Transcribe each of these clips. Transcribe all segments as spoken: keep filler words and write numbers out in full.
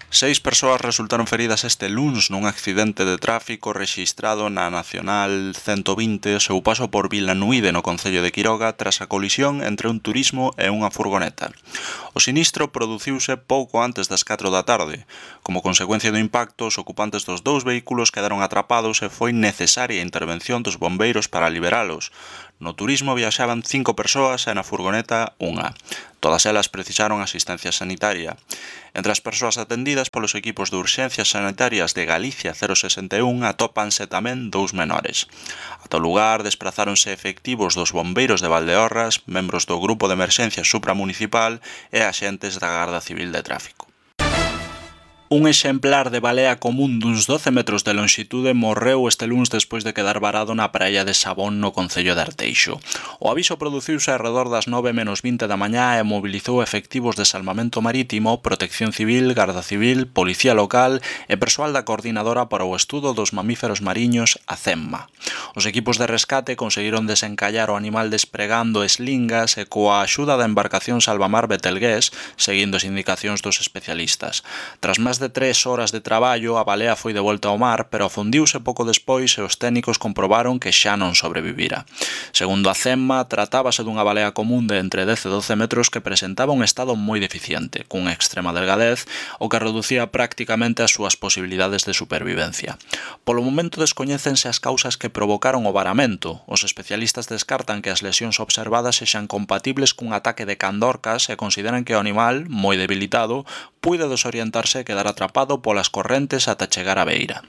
Seis persoas resultaron feridas este luns nun accidente de tráfico rexistrado na Nacional ciento vinte ao seu paso por Vilanuide no concello de Quiroga tras a colisión entre un turismo e unha furgoneta. O sinistro produciuse pouco antes das catro da tarde. Como consecuencia do impacto, os ocupantes dos dous vehículos quedaron atrapados e foi necesaria a intervención dos bombeiros para liberalos. No turismo viaxaban cinco persoas e na furgoneta unha. Todas elas precisaron asistencia sanitaria. Entre as persoas atendidas polos equipos de urxencias sanitarias de Galicia cero sesenta e un atópanse tamén dous menores. Ata o lugar desprazáronse efectivos dos bombeiros de Valdeorras, membros do Grupo de Emerxencia Supramunicipal e axentes da Garda Civil de Tráfico. Un exemplar de balea común duns doce metros de lonxitude morreu este luns despois de quedar varado na praia de Sabón no concello de Arteixo. O aviso produciuse arredor das nove menos vinte da mañá e mobilizou efectivos de salvamento marítimo, Protección Civil, Garda Civil, Policía Local e persoal da Coordinadora para o Estudo dos Mamíferos Mariños, a CEMMA. Os equipos de rescate conseguiron desencallar o animal despregando eslingas e coa axuda da embarcación Salvamar Betelgués, seguindo as indicacións dos especialistas. Tras máis de tres horas de traballo, a balea foi de volta ao mar, pero afundiuse pouco despois e os técnicos comprobaron que xa non sobrevivira. Segundo a CEMMA, tratábase dunha balea común de entre dez e doce metros que presentaba un estado moi deficiente, cunha extrema delgadez, o que reducía prácticamente as súas posibilidades de supervivencia. Polo momento descoñécense as causas que provocaron o varamento. Os especialistas descartan que as lesións observadas sexan compatibles cun ataque de candorcas e consideran que o animal, moi debilitado, puide desorientarse e quedar atrapado polas correntes ata chegar á beira.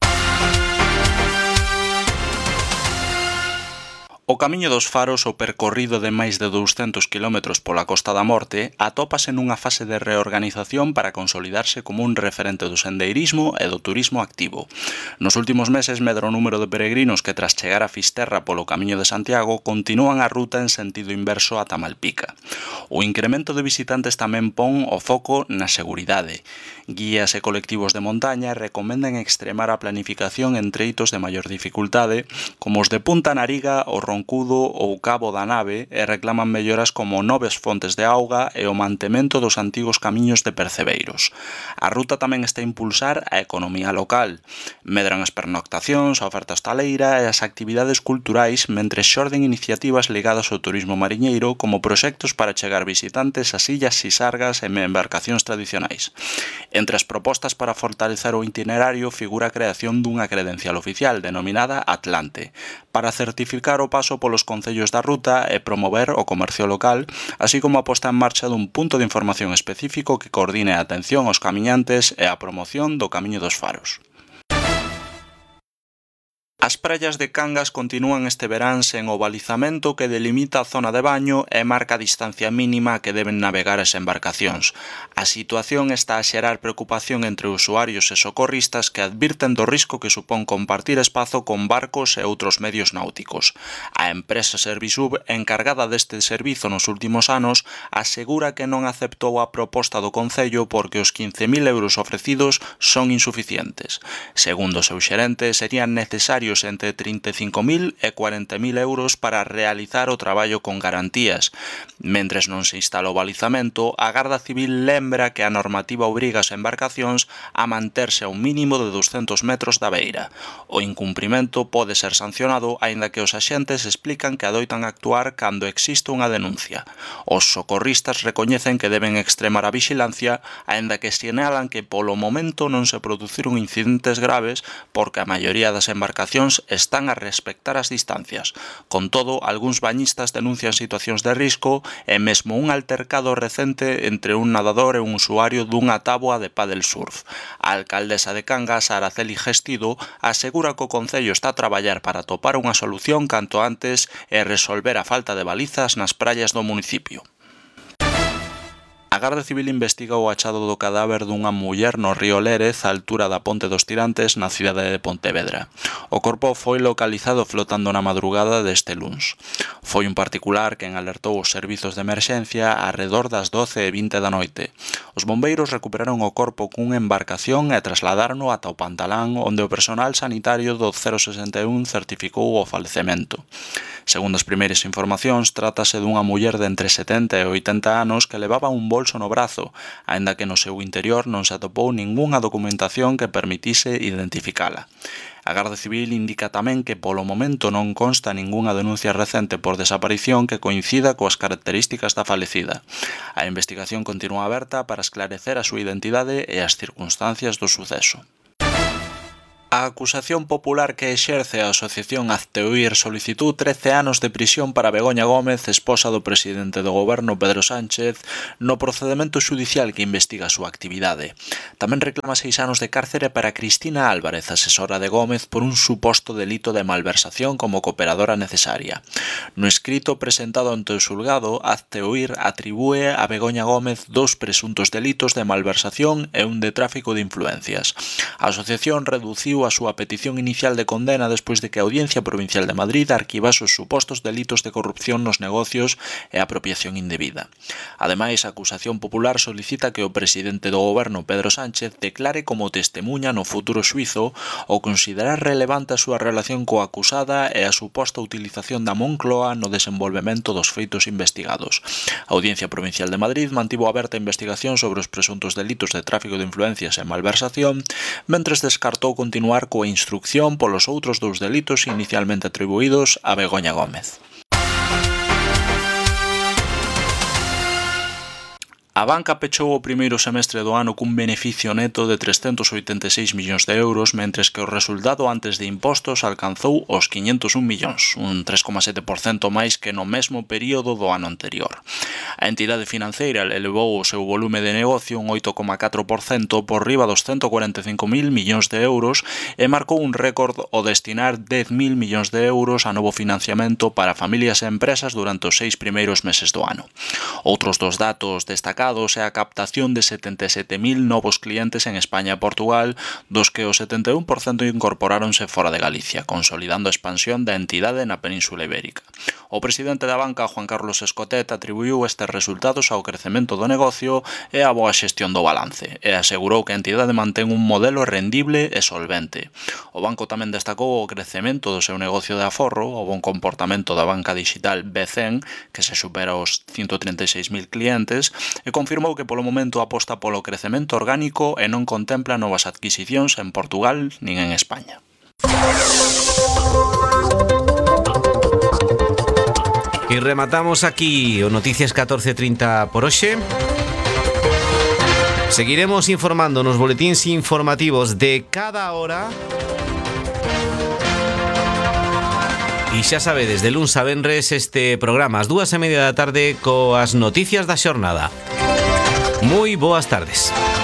O Camiño dos Faros, o percorrido de máis de douscentos quilómetros pola Costa da Morte, atópase nunha fase de reorganización para consolidarse como un referente do sendeirismo e do turismo activo. Nos últimos meses medra o número de peregrinos que tras chegar a Fisterra polo Camiño de Santiago continúan a ruta en sentido inverso ata Malpica. O incremento de visitantes tamén pon o foco na seguridade. Guías e colectivos de montaña recomendan extremar a planificación en treitos de maior dificultade, como os de Punta Nariga, o Roncudo ou Cabo da Nave, e reclaman melloras como novas fontes de auga e o mantemento dos antigos camiños de percebeiros. A ruta tamén está a impulsar a economía local. Medran as pernoctacións, a oferta hostaleira e as actividades culturais, mentre xorden iniciativas ligadas ao turismo mariñeiro como proxectos para chegar visitantes ás illas Sisargas e embarcacións tradicionais. Entre as propostas para fortalecer o itinerario figura a creación dunha credencial oficial denominada Atlante, para certificar o paso polos concellos da ruta e promover o comercio local, así como a posta en marcha dun punto de información específico que coordine a atención aos camiñantes e a promoción do Camiño dos Faros. As praias de Cangas continúan este verán sen o balizamento que delimita a zona de baño e marca a distancia mínima que deben navegar as embarcacións. A situación está a xerar preocupación entre usuarios e socorristas que advirten do risco que supón compartir espazo con barcos e outros medios náuticos. A empresa Servisub, encargada deste servizo nos últimos anos, asegura que non aceptou a proposta do Concello porque os quince mil euros ofrecidos son insuficientes. Segundo o seu xerente, serían necesarios entre trinta e cinco mil e cuarenta mil euros para realizar o traballo con garantías. Mentres non se instala o balizamento, a Garda Civil lembra que a normativa obriga as embarcacións a manterse a un mínimo de douscentos metros da beira. O incumprimento pode ser sancionado, aínda que os axentes explican que adoitan actuar cando existe unha denuncia. Os socorristas recoñecen que deben extremar a vixilancia, aínda que sinalan que polo momento non se produciron incidentes graves porque a maioría das embarcacións están a respectar as distancias. Con todo, algúns bañistas denuncian situacións de risco e mesmo un altercado recente entre un nadador e un usuario dunha táboa de pádel surf. A alcaldesa de Cangas, Araceli Gestido, asegura que o Concello está a traballar para atopar unha solución canto antes e resolver a falta de balizas nas praias do municipio. A Garda Civil investiga o achado do cadáver dunha muller no río Lérez á altura da Ponte dos Tirantes na cidade de Pontevedra. O corpo foi localizado flotando na madrugada deste luns. Foi un particular quen alertou os servizos de emerxencia arredor das doce e vinte da noite. Os bombeiros recuperaron o corpo cunha embarcación e trasladárono ata o Pantalán, onde o personal sanitario do cero sesenta e un certificou o falecemento. Segundo as primeiras informacións, trátase dunha muller de entre setenta e oitenta anos que levaba un bolso pulso no brazo, aínda que no seu interior non se atopou ningunha documentación que permitise identificala. A Garda Civil indica tamén que polo momento non consta ningunha denuncia recente por desaparición que coincida coas características da falecida. A investigación continúa aberta para esclarecer a súa identidade e as circunstancias do suceso. A acusación popular que exerce a Asociación Hazte-Oír solicitou trece anos de prisión para Begoña Gómez, esposa do presidente do goberno Pedro Sánchez, no procedemento xudicial que investiga a súa actividade. Tamén reclama seis anos de cárcere para Cristina Álvarez, asesora de Gómez, por un suposto delito de malversación como cooperadora necesaria. No escrito presentado ante o xulgado, Hazte-Oír atribúe a Begoña Gómez dous presuntos delitos de malversación e un de tráfico de influencias. A asociación reduciu a súa petición inicial de condena despois de que a Audiencia Provincial de Madrid arquivase os supostos delitos de corrupción nos negocios e apropiación indebida. Ademais, a acusación popular solicita que o presidente do goberno Pedro Sánchez declare como testemunha no futuro xuízo ou considerar relevante a súa relación coa acusada e a suposta utilización da Moncloa no desenvolvemento dos feitos investigados. A Audiencia Provincial de Madrid mantivo aberta a investigación sobre os presuntos delitos de tráfico de influencias e malversación, mentres descartou continuar coa instrucción polos outros dous delitos inicialmente atribuídos a Begoña Gómez. A banca pechou o primeiro semestre do ano cun beneficio neto de trescentos oitenta e seis millóns de euros, mentres que o resultado antes de impostos alcanzou os quinhentos un millóns, un tres coma sete por cento máis que no mesmo período do ano anterior. A entidade financeira elevou o seu volume de negocio un oito coma catro por cento por riba dos cento cuarenta e cinco mil millóns de euros e marcou un récord ao destinar dez mil millóns de euros a novo financiamento para familias e empresas durante os seis primeiros meses do ano. Outros dos datos destacados é a captación de setenta e sete mil novos clientes en España e Portugal, dos que o setenta e un por cento incorporáronse fora de Galicia, consolidando a expansión da entidade na Península Ibérica. O presidente da banca, Juan Carlos Escotet, atribuiu estes resultados ao crecemento do negocio e á boa xestión do balance, e asegurou que a entidade mantén un modelo rendible e solvente. O banco tamén destacou o crecemento do seu negocio de aforro, o bon comportamento da banca digital B cen, que se supera os ciento treinta e seis mil clientes, e confirmou que polo momento aposta polo crecemento orgánico e non contempla novas adquisicións en Portugal nin en España. E rematamos aquí o Noticias catorce trinta por hoxe. Seguiremos informando nos boletíns informativos de cada hora. E xa sabedes, de luns a venres este programa ás dúas e media da tarde coas noticias da xornada. Moi boas tardes.